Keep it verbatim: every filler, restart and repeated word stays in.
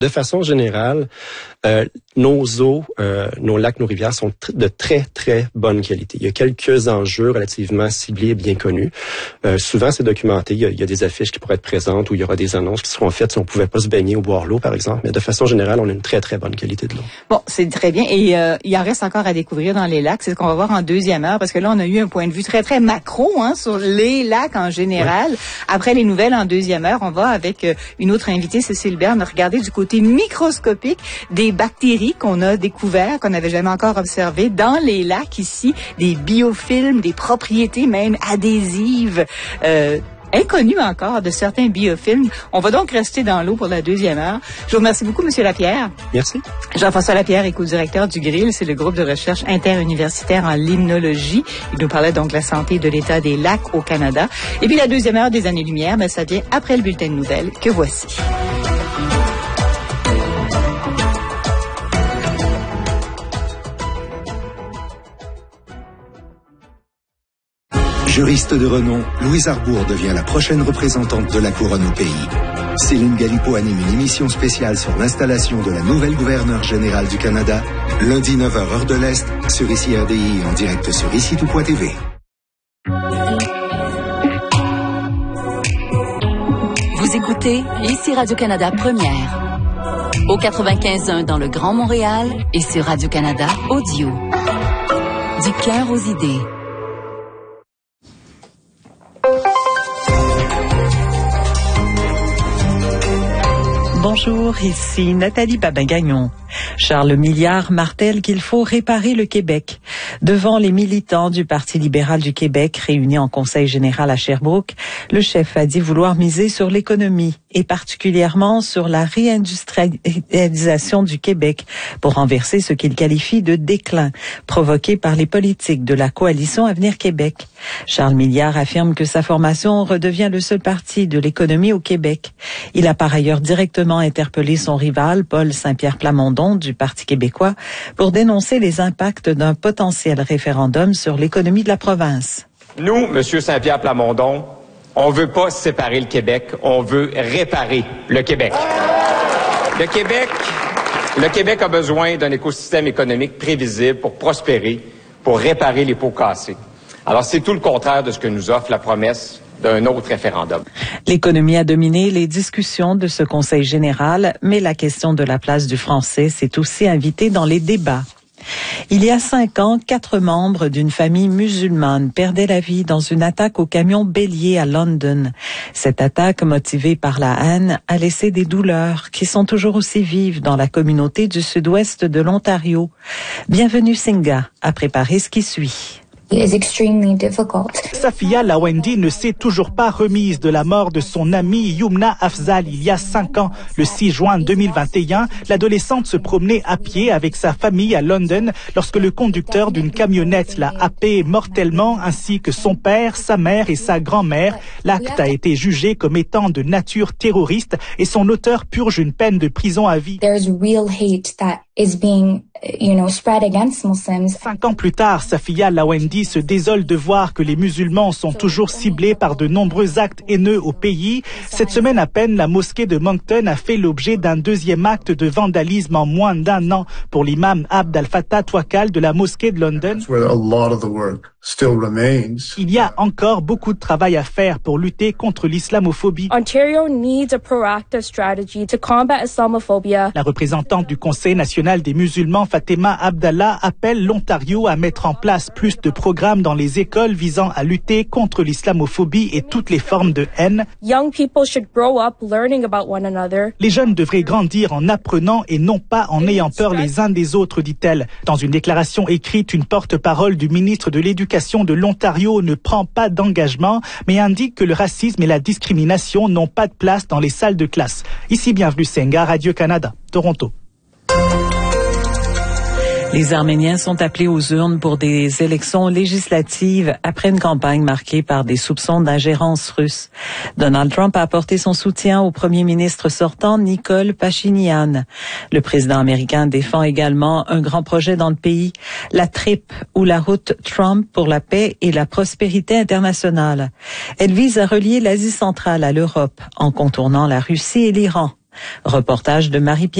De façon générale, euh, nos eaux, euh, nos lacs, nos rivières sont tr- de très, très bonne qualité. Il y a quelques enjeux relativement ciblés et bien connus. Euh, souvent, c'est documenté. Il y, a, il y a des affiches qui pourraient être présentes où il y aura des annonces qui seront faites si on ne pouvait pas se baigner ou boire l'eau, par exemple. Mais de façon générale, on a une très, très bonne qualité de l'eau. Bon, c'est très bien. Et euh, il en reste encore à découvrir dans les lacs. C'est ce qu'on va voir en deuxième heure, parce que là, on a eu un point de vue très, très macro hein, sur les lacs en général. Oui. Après les nouvelles en deuxième heure, on va avec euh, une autre invitée, Cécile Berne, regarder du côté microscopique des bactéries qu'on a découvertes, qu'on n'avait jamais encore observées dans les lacs ici, des biofilms, des propriétés même adhésives, euh, inconnues encore de certains biofilms. On va donc rester dans l'eau pour la deuxième heure. Je vous remercie beaucoup, Monsieur Lapierre. Merci. Jean-François Lapierre est co-directeur du GRIL, c'est le groupe de recherche interuniversitaire en limnologie. Il nous parlait donc de la santé de l'état des lacs au Canada. Et puis la deuxième heure des années-lumière, ben, ça vient après le bulletin de nouvelles que voici. Juriste de renom, Louise Arbour devient la prochaine représentante de la couronne au pays. Céline Galipeau anime une émission spéciale sur l'installation de la nouvelle gouverneure générale du Canada, lundi neuf heures heure de l'Est, sur I C I R D I et en direct sur ici tout point t v. Vous écoutez ici Radio-Canada Première. Au quatre-vingt-quinze point un dans le Grand Montréal et sur Radio-Canada Audio. Du cœur aux idées. Bonjour, ici Nathalie Babin-Gagnon. Charles Milliard martèle qu'il faut réparer le Québec. Devant les militants du Parti libéral du Québec réunis en Conseil général à Sherbrooke, le chef a dit vouloir miser sur l'économie et particulièrement sur la réindustrialisation du Québec pour renverser ce qu'il qualifie de déclin provoqué par les politiques de la coalition Avenir Québec. Charles Milliard affirme que sa formation redevient le seul parti de l'économie au Québec. Il a par ailleurs directement interpellé son rival, Paul Saint-Pierre Plamondon, du Parti québécois, pour dénoncer les impacts d'un potentiel référendum sur l'économie de la province. Nous, M. Saint-Pierre Plamondon, on veut pas séparer le Québec, on veut réparer le Québec. Le Québec, le Québec a besoin d'un écosystème économique prévisible pour prospérer, pour réparer les pots cassés. Alors, c'est tout le contraire de ce que nous offre la promesse d'un autre référendum. L'économie a dominé les discussions de ce Conseil général, mais la question de la place du français s'est aussi invitée dans les débats. Il y a cinq ans, quatre membres d'une famille musulmane perdaient la vie dans une attaque au camion bélier à London. Cette attaque, motivée par la haine, a laissé des douleurs qui sont toujours aussi vives dans la communauté du sud-ouest de l'Ontario. Bienvenue Singa a préparé ce qui suit. Safia Lawendi ne s'est toujours pas remise de la mort de son amie Youmna Afzal il y a cinq ans. Le six juin deux mille vingt et un, l'adolescente se promenait à pied avec sa famille à London lorsque le conducteur d'une camionnette l'a happée mortellement ainsi que son père, sa mère et sa grand-mère. L'acte a été jugé comme étant de nature terroriste et son auteur purge une peine de prison à vie. is being, you know, spread against Muslims. Cinq ans plus tard, Safia Lawendi se désole de voir que les musulmans sont toujours ciblés par de nombreux actes haineux au pays. Cette semaine à peine, la mosquée de Moncton a fait l'objet d'un deuxième acte de vandalisme en moins d'un an pour l'imam Abd al-Fattah Twakal de la mosquée de London. Il y a encore beaucoup de travail à faire pour lutter contre l'islamophobie. Ontario needs a proactive strategy to combat Islamophobia. La représentante du Conseil national des musulmans, Fatima Abdallah, appelle l'Ontario à mettre en place plus de programmes dans les écoles visant à lutter contre l'islamophobie et toutes les formes de haine. Young people should grow up learning about one another. Les jeunes devraient grandir en apprenant et non pas en ayant peur les uns des autres, dit-elle. Dans une déclaration écrite, une porte-parole du ministre de l'Éducation de l'Ontario ne prend pas d'engagement, mais indique que le racisme et la discrimination n'ont pas de place dans les salles de classe. Ici, bienvenue Senga, Radio-Canada, Toronto. Les Arméniens sont appelés aux urnes pour des élections législatives après une campagne marquée par des soupçons d'ingérence russe. Donald Trump a apporté son soutien au premier ministre sortant, Nicole Pachinian. Le président américain défend également un grand projet dans le pays, la T R I P, ou la route Trump pour la paix et la prospérité internationale. Elle vise à relier l'Asie centrale à l'Europe en contournant la Russie et l'Iran. Reportage de Marie-Pierre